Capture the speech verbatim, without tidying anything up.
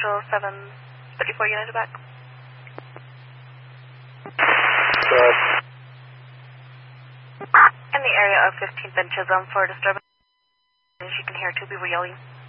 Central seven thirty-four United back. Good. In the area of fifteenth and Chisholm for disturbance. As you can hear, two people yelling.